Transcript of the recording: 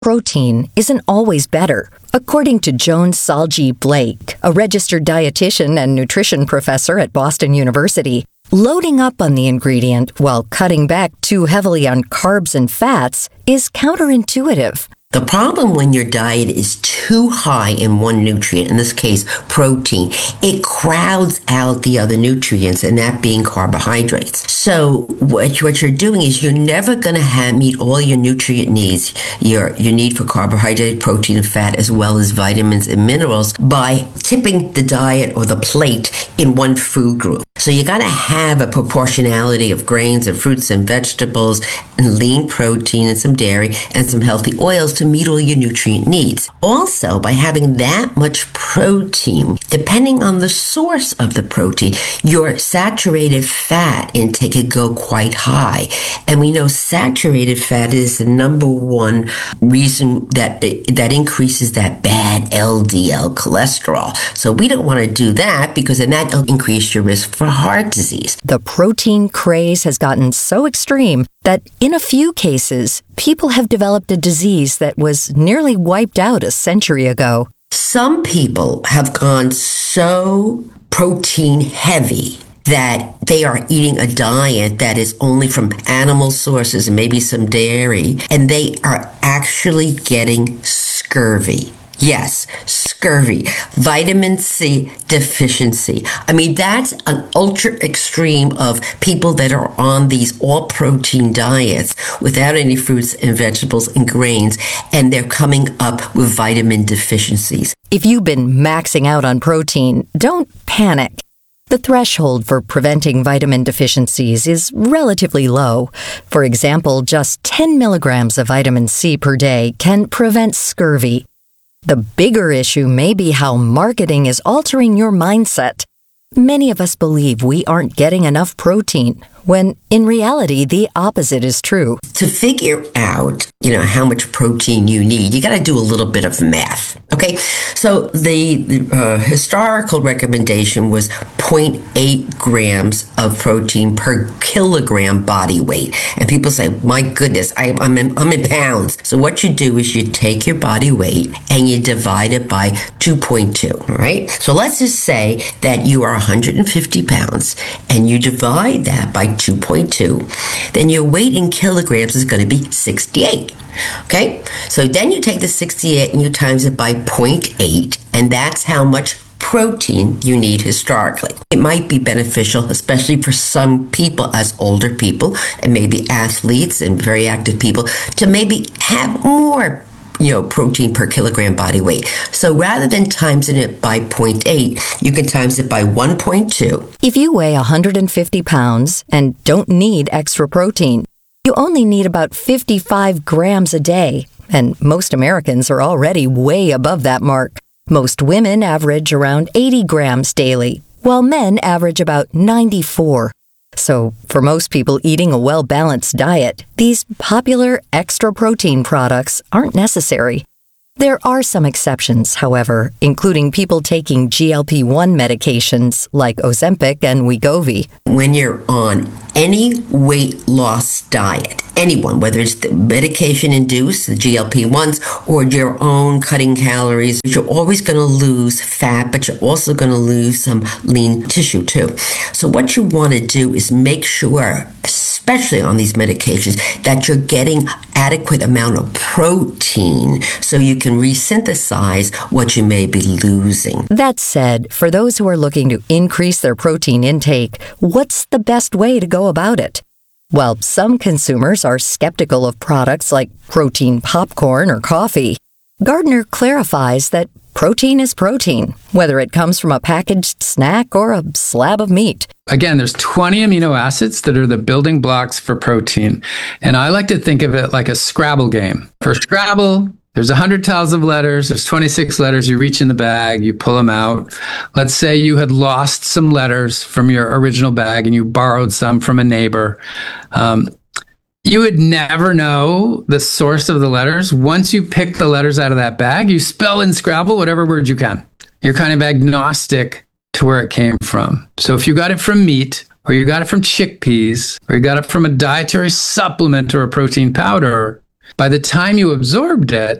Protein isn't always better. According to Joan Salji Blake, a registered dietitian and nutrition professor at Boston University, loading up on the ingredient while cutting back too heavily on carbs and fats is counterintuitive. The problem when your diet is too high in one nutrient, in this case, protein, it crowds out the other nutrients, and that being carbohydrates. So what you're doing is you're never going to meet all your nutrient needs, your need for carbohydrate, protein, and fat, as well as vitamins and minerals by tipping the diet or the plate in one food group. So you got to have a proportionality of grains and fruits and vegetables and lean protein and some dairy and some healthy oils to meet all your nutrient needs. Also, by having that much protein, depending on the source of the protein, your saturated fat intake could go quite high. And we know saturated fat is the number one reason that increases that bad LDL cholesterol. So we don't want to do that because then that'll increase your risk for heart disease. The protein craze has gotten so extreme that in a few cases, people have developed a disease that was nearly wiped out a century ago. Some people have gone so protein heavy that they are eating a diet that is only from animal sources and maybe some dairy, and they are actually getting scurvy. Yes, scurvy, vitamin C deficiency. I mean, that's an ultra extreme of people that are on these all protein diets without any fruits and vegetables and grains, and they're coming up with vitamin deficiencies. If you've been maxing out on protein, don't panic. The threshold for preventing vitamin deficiencies is relatively low. For example, just 10 milligrams of vitamin C per day can prevent scurvy. The bigger issue may be how marketing is altering your mindset. Many of us believe we aren't getting enough protein, when in reality, the opposite is true. To figure out, how much protein you need, you got to do a little bit of math. Okay, so the historical recommendation was 0.8 grams of protein per kilogram body weight. And people say, my goodness, I'm in pounds. So what you do is you take your body weight and you divide it by 2.2, all right? So let's just say that you are 150 pounds and you divide that by 2.2, then your weight in kilograms is going to be 68. Okay, so then you take the 68 and you times it by 0.8, and that's how much protein you need historically. It might be beneficial, especially for some people as older people and maybe athletes and very active people, to maybe have more protein per kilogram body weight. So rather than timesing it by 0.8, you can times it by 1.2. If you weigh 150 pounds and don't need extra protein, you only need about 55 grams a day, and most Americans are already way above that mark. Most women average around 80 grams daily, while men average about 94. So, for most people eating a well-balanced diet, these popular extra protein products aren't necessary. There are some exceptions, however, including people taking GLP-1 medications like Ozempic and Wegovy. When you're on any weight loss diet, anyone, whether it's the medication-induced, the GLP-1s, or your own cutting calories, you're always going to lose fat, but you're also going to lose some lean tissue too. So what you want to do is make sure, especially on these medications, that you're getting adequate amount of protein so you can resynthesize what you may be losing. That said, for those who are looking to increase their protein intake, what's the best way to go about it? Well, some consumers are skeptical of products like protein popcorn or coffee. Gardner clarifies that protein is protein, whether it comes from a packaged snack or a slab of meat. Again, there's 20 amino acids that are the building blocks for protein. And I like to think of it like a Scrabble game. For Scrabble, there's 100 tiles of letters, there's 26 letters, you reach in the bag, you pull them out. Let's say you had lost some letters from your original bag and you borrowed some from a neighbor. You would never know the source of the letters. Once you pick the letters out of that bag, you spell in Scrabble whatever word you can. You're kind of agnostic to where it came from. So if you got it from meat, or you got it from chickpeas, or you got it from a dietary supplement or a protein powder, By the time you absorbed it,